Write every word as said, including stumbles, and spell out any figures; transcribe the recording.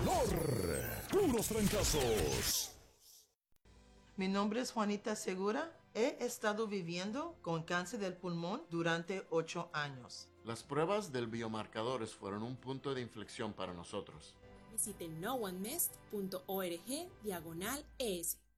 mejor. Puros trancazos. Mi nombre es Juanita Segura. He estado viviendo con cáncer del pulmón durante ocho años. Las pruebas del biomarcadores fueron un punto de inflexión para nosotros. Visite no one mist punto org diagonal es.